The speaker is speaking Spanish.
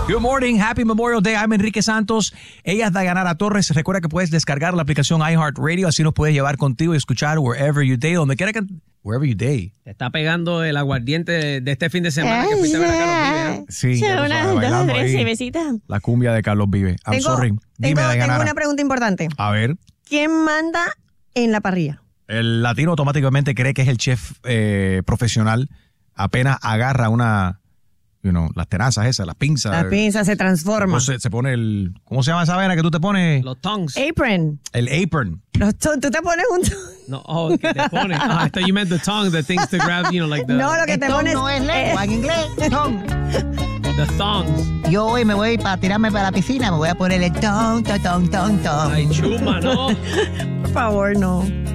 Good morning, happy Memorial Day. I'm Enrique Santos. Ella es Dayanara Torres. Recuerda que puedes descargar la aplicación iHeartRadio, así nos puedes llevar contigo y escuchar wherever you day, donde quiera que... Wherever you day. Te está pegando el aguardiente de este fin de semana que fuiste a ver a Carlos Vive, ¿eh? Sí, Unas 2 o 3 cervecitas. la cumbia de Carlos Vive. I'm sorry. Dime, tengo Dayanara. una pregunta importante. A ver. ¿Quién manda en la parrilla? El latino automáticamente cree que es el chef profesional. Apenas agarra las tenazas esas, las pinzas. La pinza se transforma. Entonces se pone el... ¿Cómo se llama esa vaina que tú te pones? Los tongs. Apron. El apron. Tú te pones un... No, que te pones. I thought you meant the tongs, the things to grab, like the... No, lo que te pones... no es lengua en inglés, tongue. The thongs. Yo hoy me voy para tirarme para la piscina, me voy a poner el tong. Ay, chuma, ¿no? Por favor, no.